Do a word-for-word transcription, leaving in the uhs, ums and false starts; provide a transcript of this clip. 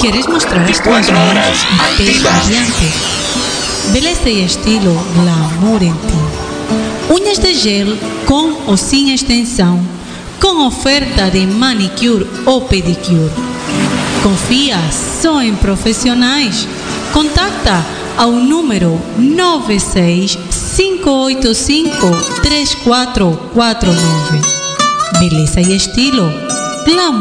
¿Quieres mostrar as tuas mãos e pés radiantes? Beleza e estilo glamour em ti. Unhas de gel com ou sem extensão, com oferta de manicure ou pedicure. Confia só em profissionais. Contacta ao número nove seis cinco oito cinco três quatro quatro nove. Beleza e estilo glamour.